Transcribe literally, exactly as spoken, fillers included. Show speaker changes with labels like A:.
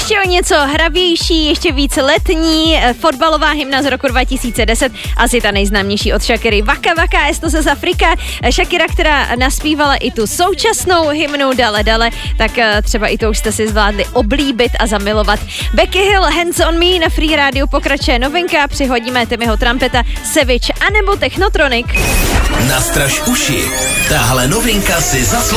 A: Ještě o něco hravější, ještě víc letní, fotbalová hymna z roku dva tisíce deset, asi ta nejznámější od Shakiry. Waka Waka, esto se z Afrika. Shakira, která naspívala i tu současnou hymnu Dale Dale, tak třeba i to už jste si zvládli oblíbit a zamilovat. Becky Hill, Hands on Me, na Free Radio pokračuje novinka, přihodíme Timmyho Trumpeta, Savage anebo Technotronic.
B: Nastraž uši, tahle novinka si zaslouží